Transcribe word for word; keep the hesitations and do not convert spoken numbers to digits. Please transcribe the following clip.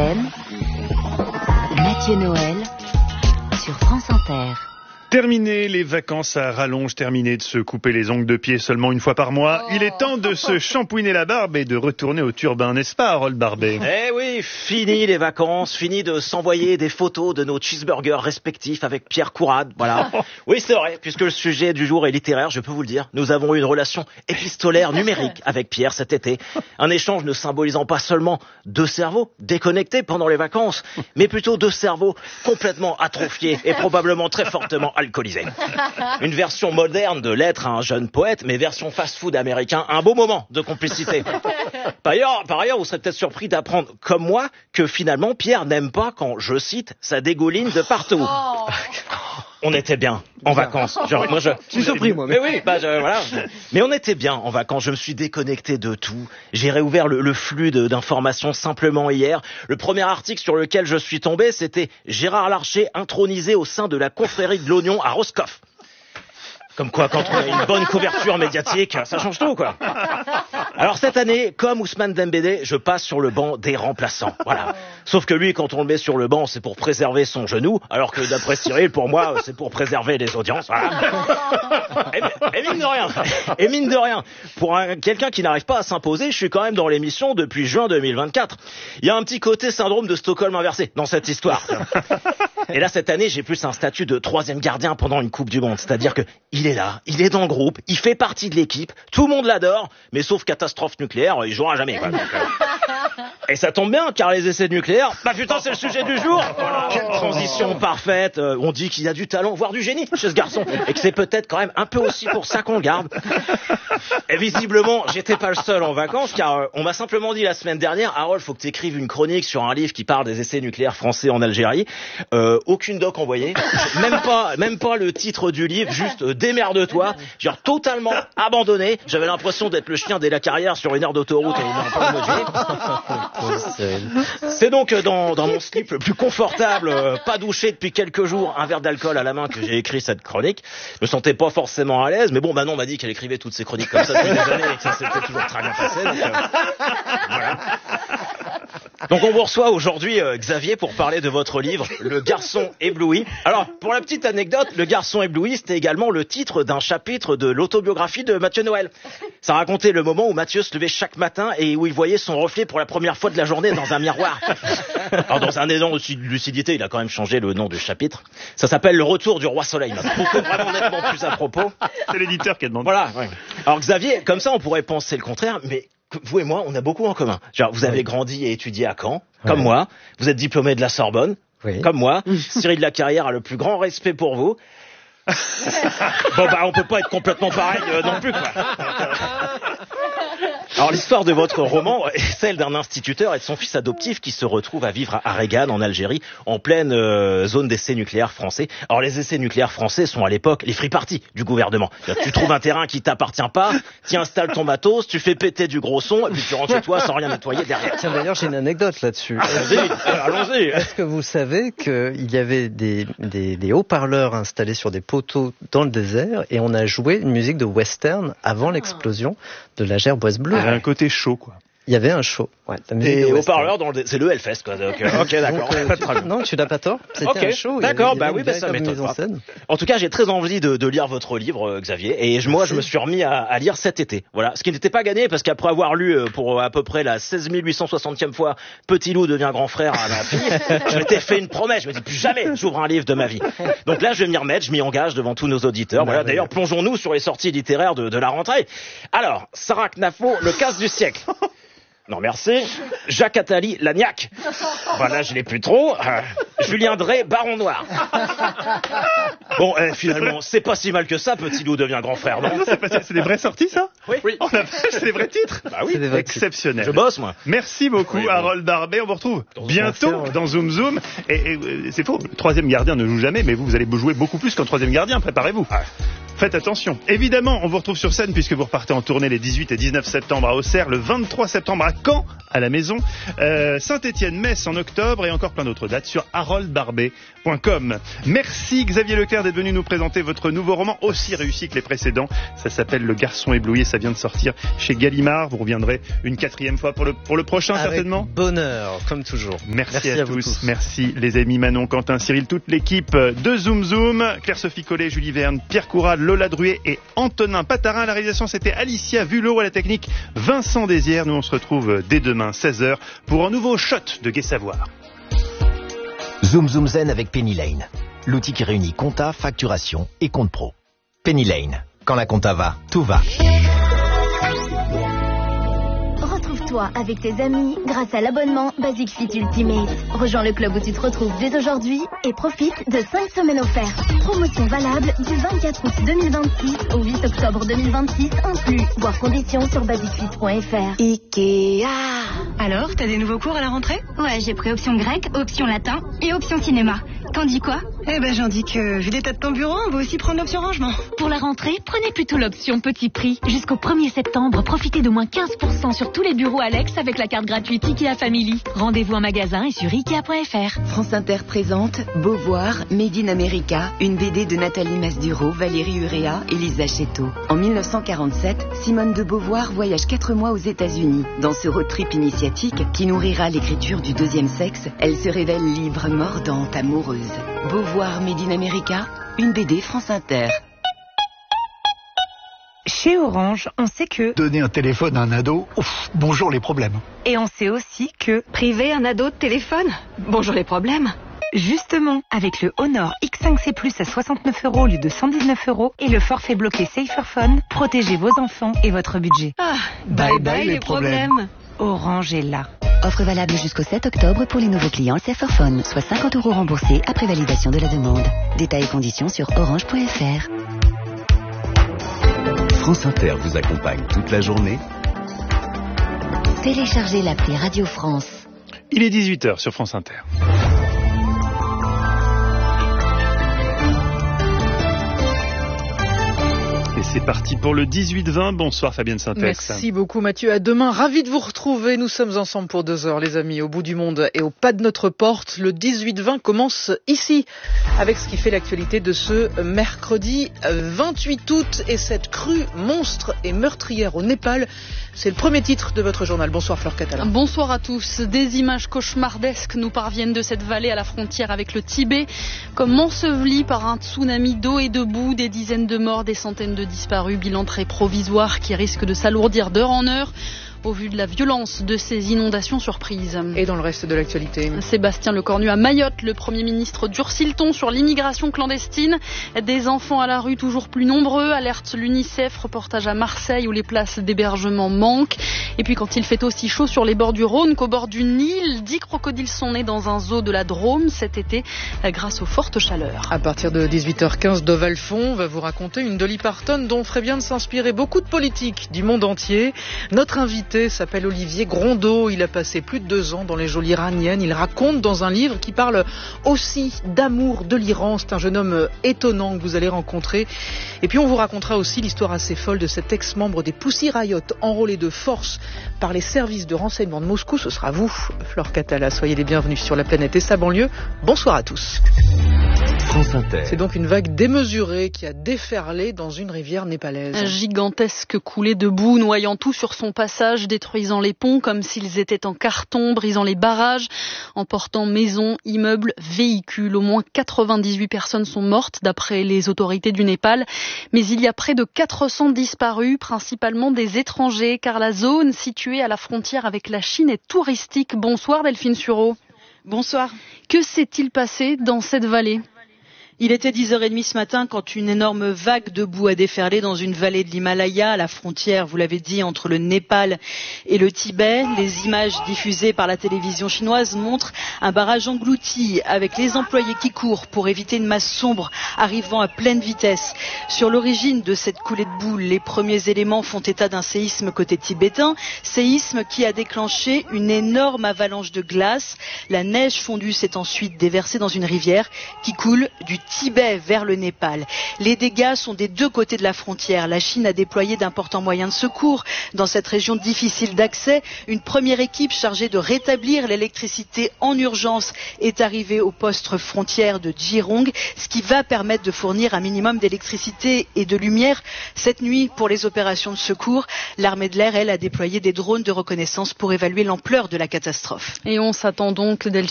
M, Mathieu Noël sur France Inter. Terminé les vacances à rallonge, terminé de se couper les ongles de pied seulement une fois par mois. Oh. Il est temps de se shampouiner la barbe et de retourner au turbin, n'est-ce pas, Harold Barbet? Eh oui, fini les vacances, fini de s'envoyer des photos de nos cheeseburgers respectifs avec Pierre Courade, voilà. Oui, c'est vrai, puisque le sujet du jour est littéraire, je peux vous le dire. Nous avons eu une relation épistolaire numérique avec Pierre cet été. Un échange ne symbolisant pas seulement deux cerveaux déconnectés pendant les vacances, mais plutôt deux cerveaux complètement atrophiés et probablement très fortement alcoolisé. Une version moderne de Lettre à un jeune poète, mais version fast-food américain, un beau moment de complicité. Par ailleurs, par ailleurs, vous serez peut-être surpris d'apprendre, comme moi, que finalement Pierre n'aime pas quand, je cite, ça dégouline de partout. Oh. On était bien en vacances. Genre, moi, je, je suis surpris, moi. Mais, mais oui, bah, je, voilà. Mais on était bien en vacances. Je me suis déconnecté de tout. J'ai réouvert le, le flux de, d'informations simplement hier. Le premier article sur lequel je suis tombé, c'était Gérard Larcher intronisé au sein de la confrérie de l'oignon à Roscoff. Comme quoi, quand on a une bonne couverture médiatique, ça change tout, quoi. Alors cette année, comme Ousmane Dembélé, je passe sur le banc des remplaçants. Voilà. Sauf que lui, quand on le met sur le banc, c'est pour préserver son genou, alors que d'après Cyril, pour moi, c'est pour préserver les audiences. Voilà. Et, et mine de rien, et mine de rien, pour un, quelqu'un qui n'arrive pas à s'imposer, je suis quand même dans l'émission depuis juin deux mille vingt-quatre. Il y a un petit côté syndrome de Stockholm inversé dans cette histoire. Et là, cette année, j'ai plus un statut de troisième gardien pendant une Coupe du Monde. C'est-à-dire que il est là, il est dans le groupe, il fait partie de l'équipe, tout le monde l'adore, mais sauf catastrophe nucléaire, il jouera jamais, quoi. Donc, euh... Et ça tombe bien, car les essais nucléaires, bah putain, c'est le sujet du jour. Voilà. Quelle transition parfaite. Euh, on dit qu'il y a du talent, voire du génie chez ce garçon, et que c'est peut-être quand même un peu aussi pour ça qu'on le garde. Et visiblement, j'étais pas le seul en vacances, car euh, on m'a simplement dit la semaine dernière, Harold, faut que tu écrives une chronique sur un livre qui parle des essais nucléaires français en Algérie. Euh, aucune doc envoyée, même pas, même pas le titre du livre, juste euh, démerde-toi. Genre totalement abandonné. J'avais l'impression d'être le chien dès la carrière sur une aire d'autoroute et dans un modulé. C'est donc dans, dans mon slip le plus confortable, euh, pas douché depuis quelques jours, un verre d'alcool à la main que j'ai écrit cette chronique. Je me sentais pas forcément à l'aise, mais bon, Manon m'a dit qu'elle écrivait toutes ses chroniques comme ça depuis des années et que ça s'était toujours très bien passé. Donc, euh, voilà. Donc on vous reçoit aujourd'hui, euh, Xavier, pour parler de votre livre, Le Garçon ébloui. Alors, pour la petite anecdote, Le Garçon ébloui, c'était également le titre d'un chapitre de l'autobiographie de Mathieu Noël. Ça racontait le moment où Mathieu se levait chaque matin et où il voyait son reflet pour la première fois de la journée dans un miroir. Alors, dans un élan de lucidité, il a quand même changé le nom du chapitre. Ça s'appelle Le Retour du Roi Soleil. Beaucoup vraiment nettement plus à propos. C'est l'éditeur qui a demandé. Voilà. Ouais. Alors, Xavier, comme ça, on pourrait penser le contraire, mais vous et moi, on a beaucoup en commun. Genre, vous avez oui. grandi et étudié à Caen, comme ouais. moi. Vous êtes diplômé de la Sorbonne, oui. comme moi. Cyril Lacarrière a le plus grand respect pour vous. Bon, bah, on peut pas être complètement pareil euh, non plus, quoi. Alors, l'histoire de votre roman est celle d'un instituteur et de son fils adoptif qui se retrouve à vivre à Regan, en Algérie, en pleine euh, zone d'essais nucléaires français. Alors, les essais nucléaires français sont à l'époque les free parties du gouvernement. Tu trouves un terrain qui t'appartient pas, tu installes ton matos, tu fais péter du gros son, et puis tu rentres chez toi sans rien nettoyer derrière. Tiens, d'ailleurs, j'ai une anecdote là-dessus. Allons-y, allons-y. Est-ce que vous savez qu'il y avait des, des, des haut-parleurs installés sur des poteaux dans le désert et on a joué une musique de western avant l'explosion de la Gerboise bleue. Il y avait un côté chaud, quoi. Il y avait un show. Ouais, et haut-parleurs dans le... c'est le Hellfest, quoi. Donc, euh, ok, d'accord. Donc, euh, tu... Non, tu n'as pas tort. C'était okay. un show. D'accord, bah oui, bah ça m'étonne pas. En tout cas, j'ai très envie de, de lire votre livre, Xavier. Et je, moi, je me suis remis à, à lire cet été. Voilà. Ce qui n'était pas gagné parce qu'après avoir lu pour à peu près la seize mille huit cent soixantième fois Petit loup devient grand frère à ma fille, je m'étais fait une promesse. Je me dis plus jamais j'ouvre un livre de ma vie. Donc là, je vais m'y remettre. Je m'y engage devant tous nos auditeurs. Voilà. D'ailleurs, plongeons-nous sur les sorties littéraires de, de la rentrée. Alors, Sarah Knafo, le casse du siècle. Non, merci. Jacques Attali, Lagnac. Enfin, là, je l'ai plus trop. Euh, Julien Drey, Baron Noir. Bon, eh, finalement, c'est pas si mal que ça, Petit loup devient grand frère, non? C'est, pas, c'est des vraies sorties, ça? Oui. Oui. Oh la vache, c'est des vrais titres? Bah oui. Exceptionnel. Je bosse, moi. Merci beaucoup, oui, Harold Barbet. On vous retrouve dans bientôt faire, ouais. dans Zoom Zoom. Et, et c'est faux, le troisième gardien ne joue jamais, mais vous, vous allez jouer beaucoup plus qu'un troisième gardien. Préparez-vous. Ah. faites attention. Évidemment, on vous retrouve sur scène puisque vous repartez en tournée les dix-huit et dix-neuf septembre à Auxerre, le vingt-trois septembre à Caen, à la Maison, euh, Saint-Étienne, Metz en octobre et encore plein d'autres dates sur harold barbet point com. Merci Xavier Leclerc d'être venu nous présenter votre nouveau roman, aussi réussi que les précédents. Ça s'appelle Le Garçon ébloui et ça vient de sortir chez Gallimard. Vous reviendrez une quatrième fois pour le, pour le prochain. Avec certainement. Bonheur, comme toujours. Merci, Merci à, à tous. tous. Merci les amis Manon, Quentin, Cyril, toute l'équipe de Zoom Zoom, Claire-Sophie Collet, Julie Verne, Pierre Coural, Lola Druet et Antonin Patarin. À la réalisation, c'était Alicia Vulot, à la technique Vincent Désières. Nous on se retrouve dès demain seize heures pour un nouveau shot de Gai Savoir. Zoom Zoom Zen avec Penny Lane, l'outil qui réunit compta, facturation et compte pro. Penny Lane, quand la compta va, tout va. Retrouve-toi avec tes amis grâce à l'abonnement Basic Fit Ultimate. Rejoins le club où tu te retrouves dès aujourd'hui et profite de cinq semaines offertes. Promotion valable du vingt-quatre août deux mille vingt-six au huit octobre deux mille vingt-six inclus. Voir conditions sur basic fit point f r. Ikea. Alors, t'as des nouveaux cours à la rentrée? Ouais, j'ai pris option grec, option latin et option cinéma. Qu'en dis quoi? Eh ben, j'en dis que, vu l'état de ton bureau, on va aussi prendre l'option rangement. Pour la rentrée, prenez plutôt l'option petit prix. Jusqu'au premier septembre, profitez de moins quinze pour cent sur tous les bureaux Alex avec la carte gratuite Ikea Family. Rendez-vous en magasin et sur ikea point f r. France Inter présente Beauvoir, Made in America, une B D de Nathalie Masduro, Valérie Urrea et Lisa Chetto. En mille neuf cent quarante-sept, Simone de Beauvoir voyage quatre mois aux États-Unis. Dans ce road trip initiatique qui nourrira l'écriture du deuxième sexe, elle se révèle libre, mordante, amoureuse. Beauvoir, Made in America, une B D France Inter. Chez Orange, on sait que donner un téléphone à un ado, ouf, bonjour les problèmes. Et on sait aussi que priver un ado de téléphone, bonjour les problèmes. Justement, avec le Honor X cinq C plus à soixante-neuf euros au lieu de cent dix-neuf euros et le forfait bloqué Saferphone, protégez vos enfants et votre budget. Ah, bye bye, bye les, les problèmes. problèmes. Orange est là. Offre valable jusqu'au sept octobre pour les nouveaux clients Saferphone, soit cinquante euros remboursés après validation de la demande. Détails et conditions sur orange point f r. France Inter vous accompagne toute la journée. Téléchargez l'appli Radio France. Il est dix-huit heures sur France Inter. Et c'est parti pour le dix-huit vingt. Bonsoir Fabienne Syntex. Merci beaucoup Mathieu. À demain. Ravi de vous retrouver. Nous sommes ensemble pour deux heures les amis. Au bout du monde et au pas de notre porte. Le dix-huit vingt commence ici. Avec ce qui fait l'actualité de ce mercredi vingt-huit août. Et cette crue monstre et meurtrière au Népal. C'est le premier titre de votre journal. Bonsoir Fleur Catalan. Bonsoir à tous. Des images cauchemardesques nous parviennent de cette vallée à la frontière avec le Tibet. Comme ensevelie par un tsunami d'eau et de boue, des dizaines de morts, des centaines de disparus, bilan très provisoire qui risque de s'alourdir d'heure en heure au vu de la violence de ces inondations surprises. Et dans le reste de l'actualité, Sébastien Lecornu à Mayotte, le Premier ministre durcit le ton sur l'immigration clandestine. Des enfants à la rue toujours plus nombreux, alerte l'UNICEF, reportage à Marseille où les places d'hébergement manquent. Et puis quand il fait aussi chaud sur les bords du Rhône qu'au bord du Nil, dix crocodiles sont nés dans un zoo de la Drôme cet été grâce aux fortes chaleurs. À partir de dix-huit heures quinze, Dove Alphon va vous raconter une Dolly Parton dont ferait bien de s'inspirer beaucoup de politiques du monde entier. Notre invité s'appelle Olivier Grondeau. Il a passé plus de deux ans dans les geôles iraniennes. Il raconte dans un livre qui parle aussi d'amour de l'Iran. C'est un jeune homme étonnant que vous allez rencontrer. Et puis on vous racontera aussi l'histoire assez folle de cet ex-membre des Pussy Riot enrôlé de force par les services de renseignement de Moscou. Ce sera vous, Flore Catala. Soyez les bienvenus sur la planète et sa banlieue. Bonsoir à tous. France Inter. C'est donc une vague démesurée qui a déferlé dans une rivière népalaise. Un gigantesque coulée de boue noyant tout sur son passage, détruisant les ponts comme s'ils étaient en carton, brisant les barrages, emportant maisons, immeubles, véhicules. Au moins quatre-vingt-dix-huit personnes sont mortes d'après les autorités du Népal. Mais il y a près de quatre cents disparus, principalement des étrangers, car la zone située à la frontière avec la Chine est touristique. Bonsoir Delphine Sureau. Bonsoir. Que s'est-il passé dans cette vallée ? Il était dix heures trente ce matin quand une énorme vague de boue a déferlé dans une vallée de l'Himalaya, à la frontière, vous l'avez dit, entre le Népal et le Tibet. Les images diffusées par la télévision chinoise montrent un barrage englouti avec les employés qui courent pour éviter une masse sombre arrivant à pleine vitesse. Sur l'origine de cette coulée de boue, les premiers éléments font état d'un séisme côté tibétain, séisme qui a déclenché une énorme avalanche de glace. La neige fondue s'est ensuite déversée dans une rivière qui coule du Tibet vers le Népal. Les dégâts sont des deux côtés de la frontière. La Chine a déployé d'importants moyens de secours dans cette région difficile d'accès. Une première équipe chargée de rétablir l'électricité en urgence est arrivée au poste frontière de Jirong, ce qui va permettre de fournir un minimum d'électricité et de lumière cette nuit pour les opérations de secours. L'armée de l'air, elle, a déployé des drones de reconnaissance pour évaluer l'ampleur de la catastrophe. Et on s'attend donc, Delphine,